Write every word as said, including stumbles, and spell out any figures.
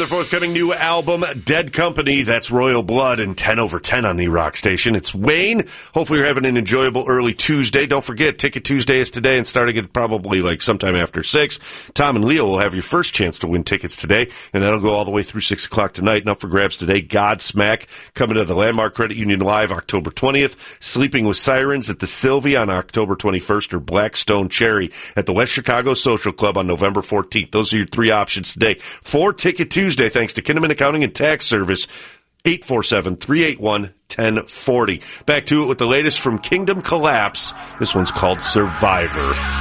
their forthcoming new album, Dead Company. That's Royal Blood and ten over ten on the Rock Station. It's Wayne. Hopefully you're having an enjoyable early Tuesday. Don't forget, Ticket Tuesday is today and starting at probably like sometime after six. Tom and Leo will have your first chance to win tickets today, and that'll go all the way through six o'clock tonight. And up for grabs today, Godsmack coming to the Landmark Credit Union Live October twentieth. Sleeping with Sirens at the Sylvia on October twenty-first, or Blackstone Cherry at the West Chicago Social Club on November fourteenth. Those are your three options today for Ticket Tuesday, thanks to Kinnaman Accounting and Tax Service, eight four seven, three eight one, one zero four zero. Back to it with the latest from Kingdom Collapse. This one's called Survivor.